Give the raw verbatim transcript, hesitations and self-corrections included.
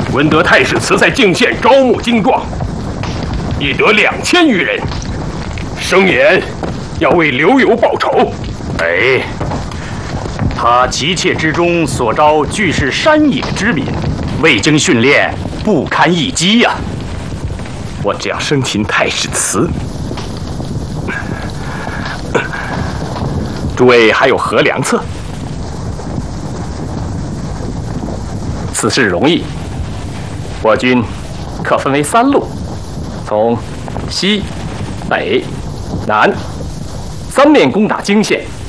闻得太史慈在泾县招募精壮，已得两千余人，声言要为刘繇报仇。 哎，他急切之中所招俱是山野之民，未经训练，不堪一击呀、啊。 我只要生擒太史慈。诸位还有何良策？此事容易，我军可分为三路，从西、北、南三面攻打泾县。